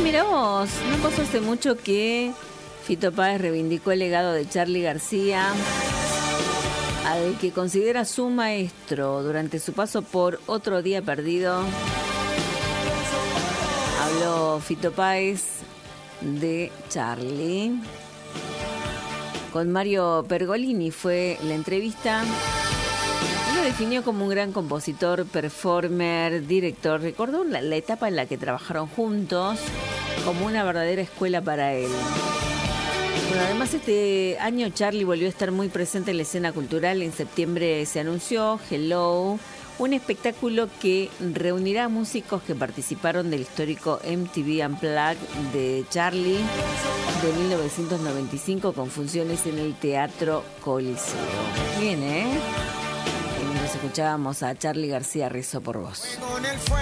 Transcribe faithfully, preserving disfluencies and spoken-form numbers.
mira vos, no pasó hace mucho que Fito Páez reivindicó el legado de Charly García, al que considera su maestro durante su paso por Otro Día Perdido. Habló Fito Páez de Charly. Con Mario Pergolini fue la entrevista. Lo definió como un gran compositor, performer, director. Recordó la, la etapa en la que trabajaron juntos como una verdadera escuela para él. Bueno, además este año Charly volvió a estar muy presente en la escena cultural. En septiembre se anunció Hello, un espectáculo que reunirá a músicos que participaron del histórico M T V Unplugged de Charly de mil novecientos noventa y cinco con funciones en el Teatro Coliseo. Bien, ¿eh? Y nos escuchábamos a Charly García, Rezo por Vos.